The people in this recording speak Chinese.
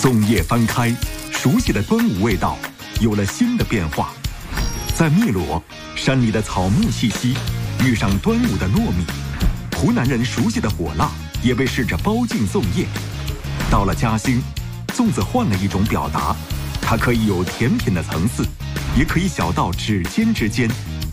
粽叶翻开，熟悉的端午味道有了新的变化。在汨罗，山里的草木气息遇上端午的糯米，湖南人熟悉的火辣也被试着包进粽叶。到了嘉兴，粽子换了一种表达，它可以有甜品的层次，也可以小到指尖之间，